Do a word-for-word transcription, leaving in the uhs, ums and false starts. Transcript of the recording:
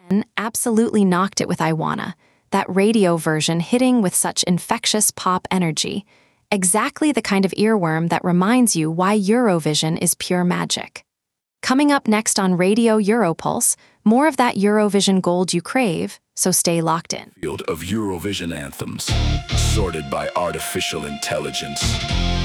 And absolutely knocked it with I Wanna, that radio version hitting with such infectious pop energy. Exactly the kind of earworm that reminds you why Eurovision is pure magic. Coming up next on Radio Europulse, more of that Eurovision gold you crave, so stay locked in. Field of Eurovision anthems, sorted by artificial intelligence.